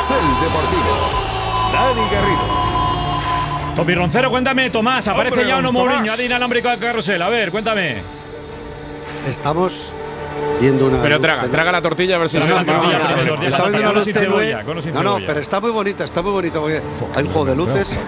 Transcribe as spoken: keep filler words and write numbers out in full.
Carrusel Deportivo. Dani Garrido. Tommy Roncero, cuéntame, Tomás, aparece Hombre, ya uno don Mourinho, Tomás. ad inalámbrico de Carrusel. A ver, cuéntame. Estamos viendo una. Pero luz traga, tenue. traga la tortilla a ver si No, se no, la no, tortilla. no, no, Los no, días está de viendo una con o luz sin tenue. cebolla, con o sin No, no, cebolla. pero está muy bonita, está muy bonita porque hay un juego de luces.